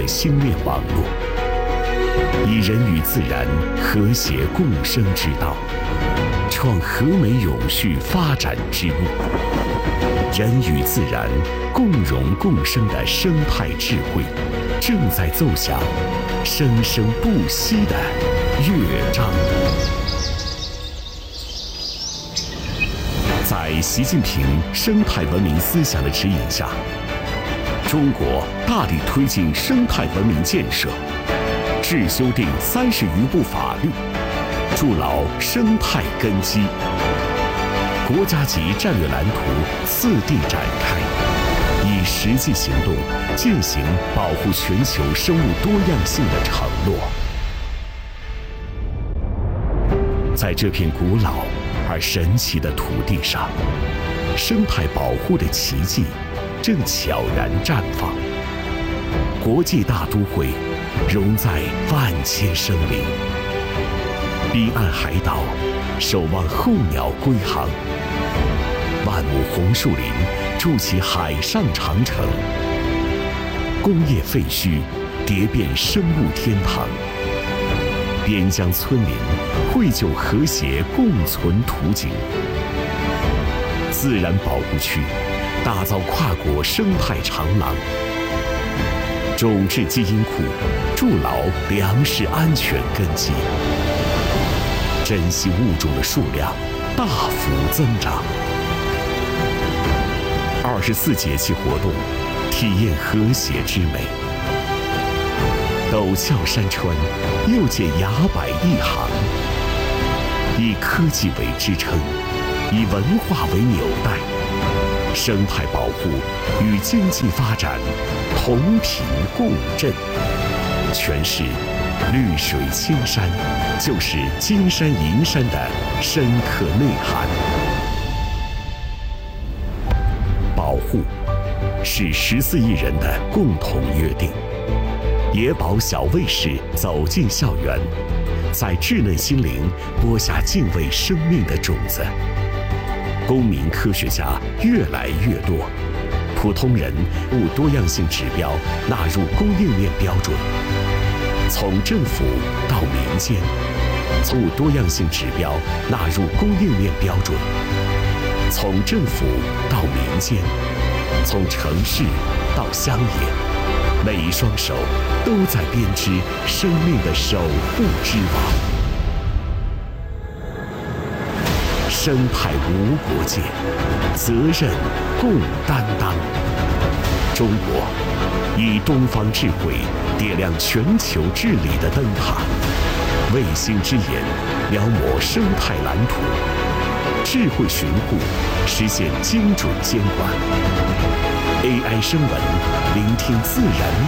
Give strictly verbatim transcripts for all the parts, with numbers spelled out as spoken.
的星链网络，以人与自然和谐共生之道，创和美永续发展之路。人与自然共荣共生的生态智慧，正在奏响生生不息的乐章。在习近平生态文明思想的指引下，中国大力推进生态文明建设，制修订三十余部法律，筑牢生态根基。国家级战略蓝图次第展开，以实际行动践行保护全球生物多样性的承诺。在这片古老而神奇的土地上，生态保护的奇迹正悄然绽放。国际大都会融在万千生灵，彼岸海岛守望候鸟归航，万亩红树林筑起海上长城，工业废墟叠变生物天堂，边疆村民绘就和谐共存图景。自然保护区打造跨国生态长廊，种质基因库筑牢粮食安全根基，珍稀物种的数量大幅增长。二十四节气活动，体验和谐之美。陡峭山川又见崖柏一行，以科技为支撑，以文化为纽带，生态保护与经济发展同频共振。诠释绿水青山就是金山银山的深刻内涵。保护是十四亿人的共同约定。野保小卫士走进校园，在稚嫩心灵播下敬畏生命的种子。公民科学家越来越多，普通人物多样性指标纳入供应链标准。从政府到民间，从物多样性指标纳入供应链标准。从政府到民间，从城市到乡野。每一双手都在编织生命的守护之网。生态无国界，责任共担当。中国以东方智慧点亮全球治理的灯塔，卫星之眼描摹生态蓝图，智慧巡护实现精准监管。A I 声纹，聆听自然密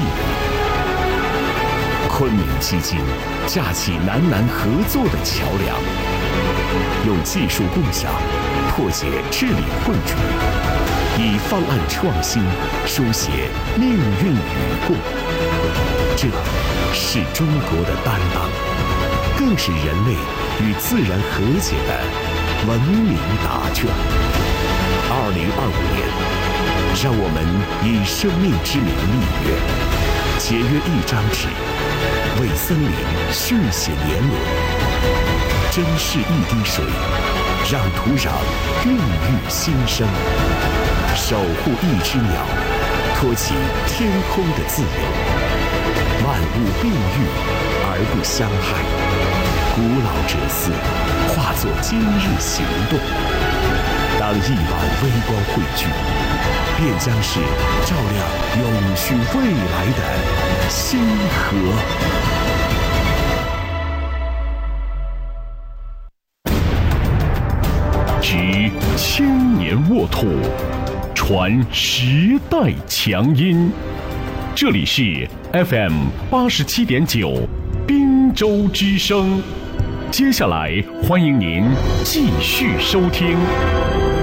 语。昆明基金架起南南合作的桥梁，用技术共享破解治理困局，以方案创新书写命运与共。这是中国的担当，更是人类与自然和解的文明答卷。二零二五年。让我们以生命之名立约，节约一张纸，为森林续写年轮；珍视一滴水，让土壤孕育新生；守护一只鸟，托起天空的自由。万物并育而不相害，古老哲思化作今日行动。当亿万微光汇聚，便将是照亮永续未来的星河。执千年沃土，传时代强音。这里是 F M 八十七点九，滨州之声。接下来，欢迎您继续收听。